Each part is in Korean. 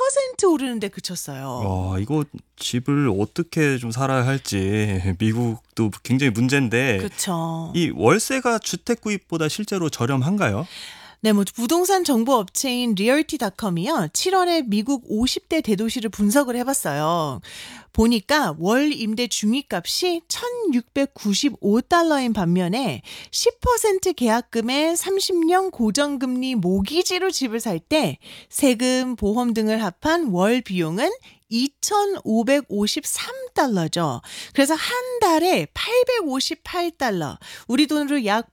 10% 오르는데 그쳤어요. 이거 집을 어떻게 좀 살아야 할지 미국도 굉장히 문제인데 그렇죠. 이 월세가 주택 구입보다 실제로 저렴한가요? 네, 뭐 부동산 정보 업체인 리얼티닷컴이요. 7월에 미국 50대 대도시를 분석을 해봤어요. 보니까 월 임대 중위값이 $1,695인 반면에 10% 계약금에 30년 고정금리 모기지로 집을 살 때 세금, 보험 등을 합한 월 비용은 $2,553죠. 그래서 한 달에 $858, 우리 돈으로 약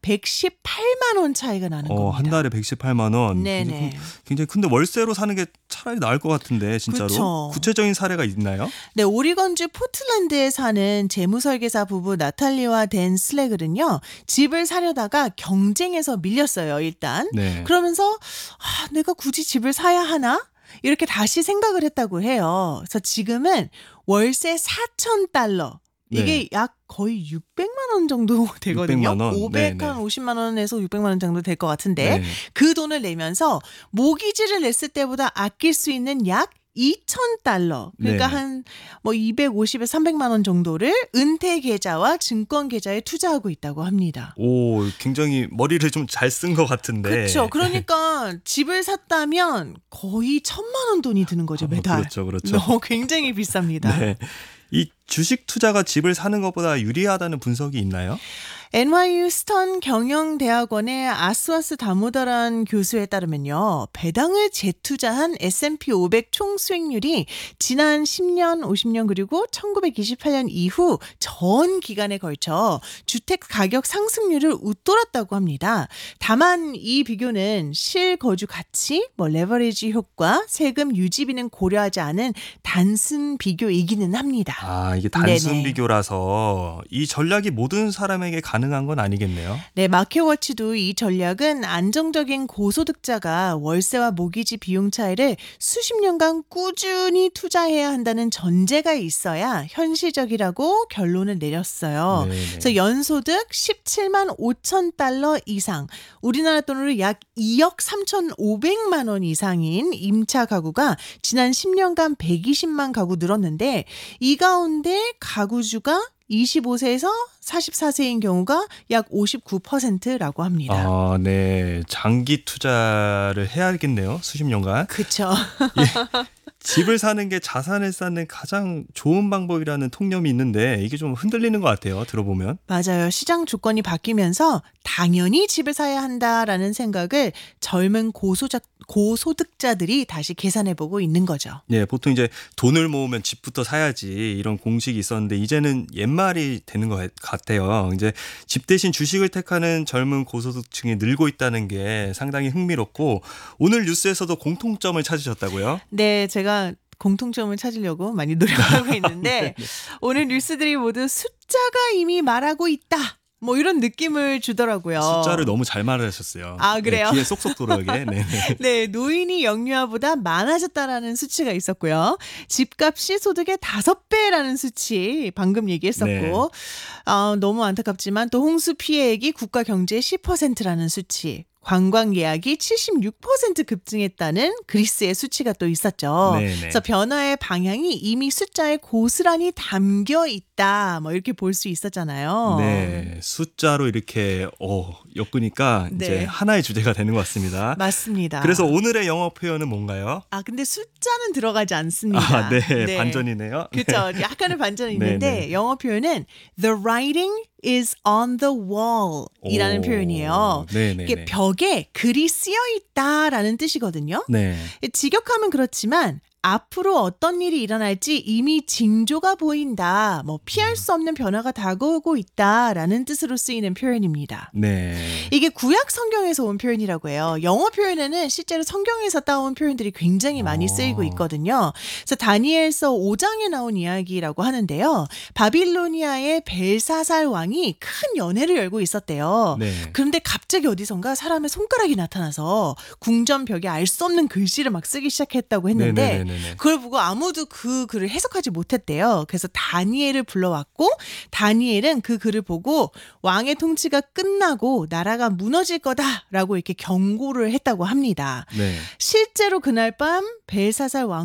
118만 원 차이가 나는 겁니다. 한 달에 118만 원. 네네. 굉장히 큰데 월세로 사는 게 차라리 나을 것 같은데 진짜로. 그쵸. 구체적인 사례가 있나요? 네, 오리건주 포틀랜드에 사는 재무설계사 부부 나탈리와 댄 슬래글은요. 집을 사려다가 경쟁에서 밀렸어요, 일단. 네. 그러면서 내가 굳이 집을 사야 하나? 이렇게 다시 생각을 했다고 해요. 그래서 지금은 월세 $4,000. 이게 네. 약 거의 600만 원 정도 되거든요. 600만 원. 550만 원에서 600만 원 정도 될 것 같은데 네. 그 돈을 내면서 모기지를 냈을 때보다 아낄 수 있는 약 $2,000. 그러니까 네. 한 250에서 300만 원 정도를 은퇴 계좌와 증권 계좌에 투자하고 있다고 합니다. 오, 굉장히 머리를 좀 잘 쓴 것 같은데. 그렇죠. 그러니까 집을 샀다면 거의 1,000만 원 돈이 드는 거죠, 매달. 그렇죠. 굉장히 비쌉니다. 네. 이 주식 투자가 집을 사는 것보다 유리하다는 분석이 있나요? NYU 스턴 경영대학원의 아스와스 다모다란 교수에 따르면요. 배당을 재투자한 S&P 500 총 수익률이 지난 10년, 50년 그리고 1928년 이후 전 기간에 걸쳐 주택 가격 상승률을 웃돌았다고 합니다. 다만 이 비교는 실거주 가치, 레버리지 효과, 세금 유지비는 고려하지 않은 단순 비교이기는 합니다. 이게 단순 네네. 비교라서 이 전략이 모든 사람에게 가능한 건 아니겠네요. 네, 마켓워치도 이 전략은 안정적인 고소득자가 월세와 모기지 비용 차이를 수십 년간 꾸준히 투자해야 한다는 전제가 있어야 현실적이라고 결론을 내렸어요. 네네. 그래서 연소득 $17만 5천 이상, 우리나라 돈으로 약 2억 3,500만 원 이상인 임차 가구가 지난 10년간 120만 가구 늘었는데 이 가운데 가구주가 25세에서 44세인 경우가 약 59%라고 합니다. 네. 장기 투자를 해야겠네요. 수십 년간. 그렇죠. 집을 사는 게 자산을 쌓는 가장 좋은 방법이라는 통념이 있는데 이게 좀 흔들리는 것 같아요. 들어보면. 맞아요. 시장 조건이 바뀌면서 당연히 집을 사야 한다라는 생각을 젊은 고소득자들이 다시 계산해보고 있는 거죠. 예, 보통 이제 돈을 모으면 집부터 사야지 이런 공식이 있었는데 이제는 옛말이 되는 것 같아요. 이제 집 대신 주식을 택하는 젊은 고소득층이 늘고 있다는 게 상당히 흥미롭고 오늘 뉴스에서도 공통점을 찾으셨다고요? 네, 제가 공통점을 찾으려고 많이 노력하고 있는데 오늘 뉴스들이 모두 숫자가 이미 말하고 있다. 이런 느낌을 주더라고요. 숫자를 너무 잘 말하셨어요. 그래요? 네, 귀에 쏙쏙 들어오게. 네. 네, 노인이 영유아보다 많아졌다라는 수치가 있었고요. 집값이 소득의 5배라는 수치 방금 얘기했었고 네. 너무 안타깝지만 또 홍수 피해액이 국가 경제의 10%라는 수치. 관광 예약이 76% 급증했다는 그리스의 수치가 또 있었죠. 네네. 그래서 변화의 방향이 이미 숫자에 고스란히 담겨 있다. 이렇게 볼 수 있었잖아요. 네, 숫자로 이렇게 엮으니까 네. 이제 하나의 주제가 되는 것 같습니다. 맞습니다. 그래서 오늘의 영어 표현은 뭔가요? 근데 숫자는 들어가지 않습니다. 네. 반전이네요. 그렇죠. 약간의 반전이 네, 있는데 네. 영어 표현은 the writing is on the wall 이라는 표현이에요. 네네네. 이게 벽에 글이 쓰여 있다라는 뜻이거든요. 네. 직역하면 그렇지만 앞으로 어떤 일이 일어날지 이미 징조가 보인다. 피할 수 없는 변화가 다가오고 있다라는 뜻으로 쓰이는 표현입니다. 네. 이게 구약 성경에서 온 표현이라고 해요. 영어 표현에는 실제로 성경에서 따온 표현들이 굉장히 많이 쓰이고 있거든요. 그래서 다니엘서 5장에 나온 이야기라고 하는데요. 바빌로니아의 벨사살 왕이 큰 연회를 열고 있었대요. 네. 그런데 갑자기 어디선가 사람의 손가락이 나타나서 궁전 벽에 알 수 없는 글씨를 막 쓰기 시작했다고 했는데 네네네네. 그걸 보고 아무도 그 글을 해석하지 못했대요. 그래서 다니엘을 불러왔고 다니엘은 그 글을 보고 왕의 통치가 끝나고 나라가 무너질 거다라고 이렇게 경고를 했다고 합니다. 네. 실제로 그날 밤 벨사살 왕